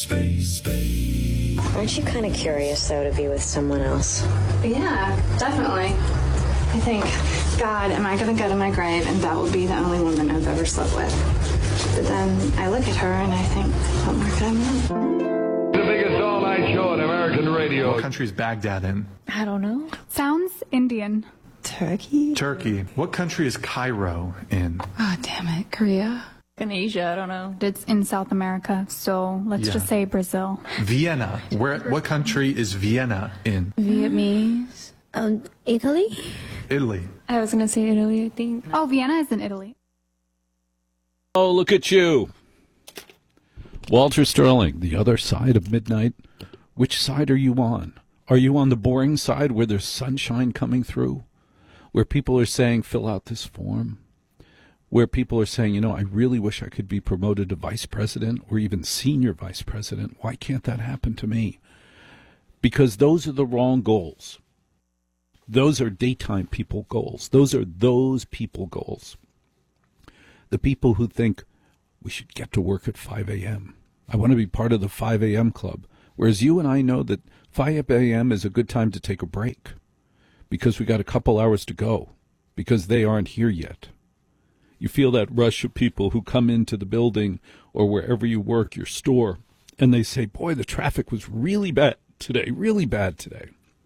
Aren't you kind of curious, though, to be with someone else? Yeah, definitely. I think, God, am I going to go to my grave and that will be the only woman I've ever slept with? But then I look at her and I think, what more could I want? The biggest all-night show on American radio. What country is Baghdad in? I don't know. Sounds Indian. Turkey? Turkey. What country is Cairo in? Oh, damn it. Korea? In Asia, I don't know. It's in South America, so let's just say Brazil. Vienna. What country is Vienna in? Vietnamese? Italy? Italy. I was going to say Italy, I think. Oh, Vienna is in Italy. Oh, look at you. Walter Sterling, the other side of midnight. Which side are you on? Are you on the boring side where there's sunshine coming through? Where people are saying, fill out this form? Where people are saying, I really wish I could be promoted to vice president or even senior vice president. Why can't that happen to me? Because those are the wrong goals. Those are daytime people goals. Those are those people goals. The people who think we should get to work at 5 a.m. I want to be part of the 5 a.m. club. Whereas you and I know that 5 a.m. is a good time to take a break because we got a couple hours to go because they aren't here yet. You feel that rush of people who come into the building or wherever you work, your store, and they say, boy, the traffic was really bad today, really bad today.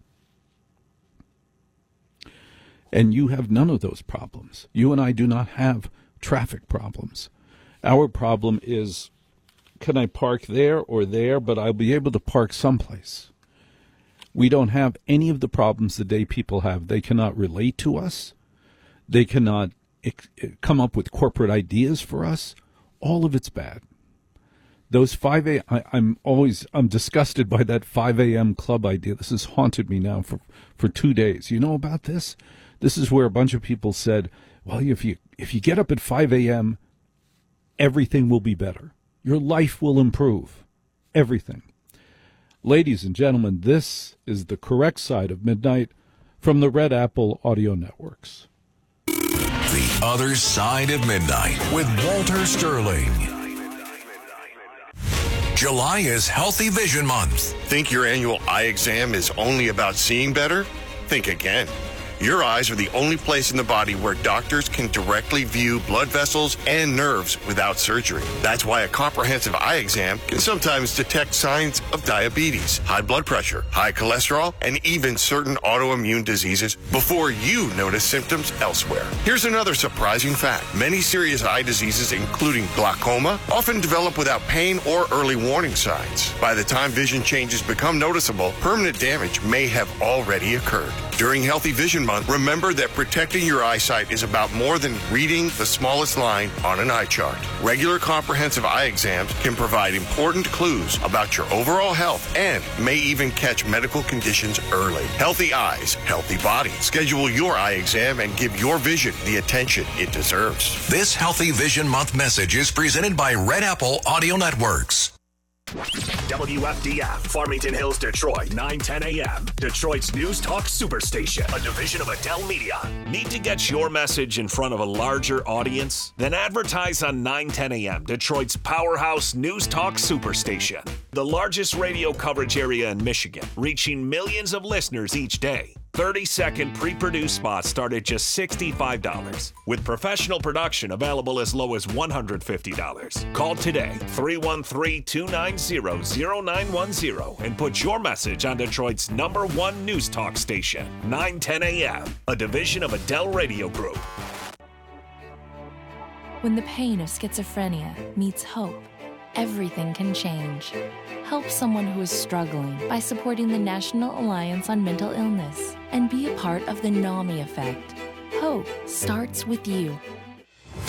And you have none of those problems. You and I do not have traffic problems. Our problem is, can I park there or there, but I'll be able to park someplace. We don't have any of the problems the day people have. They cannot relate to us. They cannot come up with corporate ideas for us. All of it's bad. Those 5 a.m. I'm disgusted by that 5 a.m. club idea. This has haunted me now for 2 days. You know about this? This is where a bunch of people said, well, if you get up at 5 a.m., everything will be better. Your life will improve. Everything. Ladies and gentlemen, this is the correct side of midnight from the Red Apple Audio Networks. The Other Side of Midnight with Walter Sterling. July is Healthy Vision Month. Think your annual eye exam is only about seeing better? Think again. Your eyes are the only place in the body where doctors can directly view blood vessels and nerves without surgery. That's why a comprehensive eye exam can sometimes detect signs of diabetes, high blood pressure, high cholesterol, and even certain autoimmune diseases before you notice symptoms elsewhere. Here's another surprising fact. Many serious eye diseases, including glaucoma, often develop without pain or early warning signs. By the time vision changes become noticeable, permanent damage may have already occurred. During Healthy Vision Month, remember that protecting your eyesight is about more than reading the smallest line on an eye chart. Regular comprehensive eye exams can provide important clues about your overall health and may even catch medical conditions early. Healthy eyes, healthy body. Schedule your eye exam and give your vision the attention it deserves. This Healthy Vision Month message is presented by Red Apple Audio Networks. WFDF, Farmington Hills, Detroit, 9:10 a.m. Detroit's News Talk Superstation, a division of Adele Media. Need to get your message in front of a larger audience? Then advertise on 9:10 a.m. Detroit's powerhouse News Talk Superstation, the largest radio coverage area in Michigan, reaching millions of listeners each day. 30-second pre-produced spots start at just $65, with professional production available as low as $150. Call today, 313-290-0910, and put your message on Detroit's #1 news talk station, 9:10 a.m., a division of Adele Radio Group. When the pain of schizophrenia meets hope, everything can change. Help someone who is struggling by supporting the National Alliance on Mental Illness and be a part of the NAMI effect. Hope starts with you.